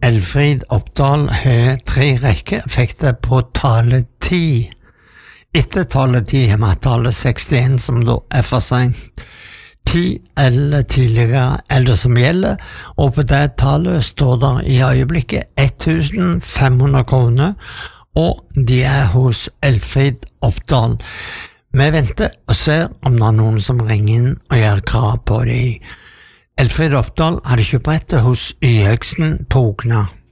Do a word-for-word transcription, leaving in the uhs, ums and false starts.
Elfrid Oppdal har tre rekkeeffekter på taletid. Etter taletid har vi tallet sekstien, som da er for sent. Ti eller tidligere er det som gjelder, og på det tallet står det i øyeblikket ett tusen fem hundre kroner, og de er hos Elfrid Oppdal. Vi venter og ser om det er noen som ringer inn og gjør krav på det. Elfrid Oppdal hadde kjøpt brettet hos Yhøgsen på Ogna.